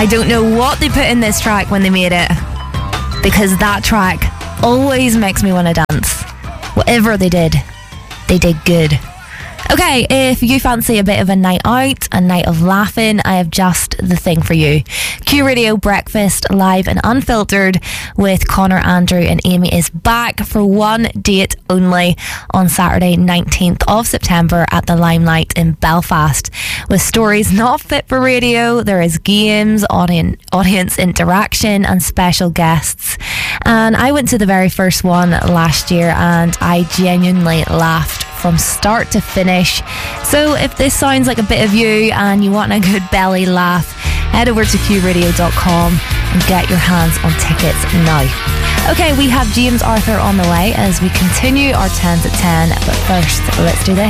I don't know what they put in this track when they made it, because that track always makes me want to dance. Whatever they did good. Okay, if you fancy a bit of a night out, a night of laughing, I have just the thing for you. Q Radio Breakfast, live and unfiltered, with Connor, Andrew and Amy is back for one date only on Saturday 19th of September at the Limelight in Belfast. With stories not fit for radio, there is games, audience interaction and special guests. And I went to the very first one last year and I genuinely laughed from start to finish. So if this sounds like a bit of you and you want a good belly laugh, head over to qradio.com and get your hands on tickets now. Okay, we have James Arthur on the way as we continue our 10 to 10, but first, let's do this.